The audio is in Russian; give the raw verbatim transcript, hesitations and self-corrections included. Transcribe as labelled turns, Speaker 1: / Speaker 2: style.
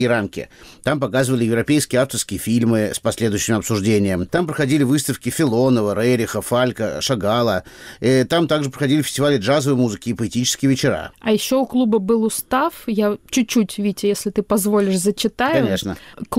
Speaker 1: рамки. Там показывали европейские авторские фильмы с последующим обсуждением. Там проходили выставки Филонова, Рериха, Фалька, Шагала. И там также проходили фестивали джазовой музыки и поэтические вечера.
Speaker 2: А еще у клуба был устав. Я чуть-чуть, Витя, если ты позволишь, зачитаю.
Speaker 1: Конечно.